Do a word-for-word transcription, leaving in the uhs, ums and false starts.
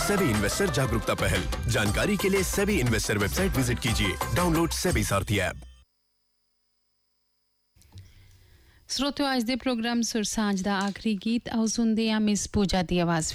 SEBI investor जागरूकता पहल। जानकारी के लिए सेबी इन्वेस्टर वेबसाइट विजिट कीजिए। डाउनलोड सेबी सारथी ऐप। श्रोतो आज दे प्रोग्राम सुर सांझ दा आखिरी गीत आओ सुनदे आ मिस पूजा दी आवाज